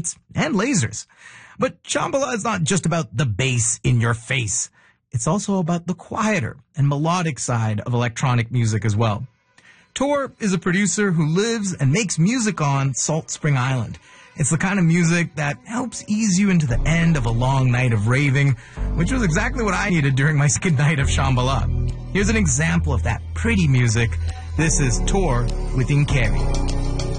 synths, and lasers. But Shambhala is not just about the bass in your face. It's also about the quieter and melodic side of electronic music as well. Tor is a producer who lives and makes music on Salt Spring Island. It's the kind of music that helps ease you into the end of a long night of raving, which was exactly what I needed during my second night of Shambhala. Here's an example of that pretty music. This is Tor with Inkeri.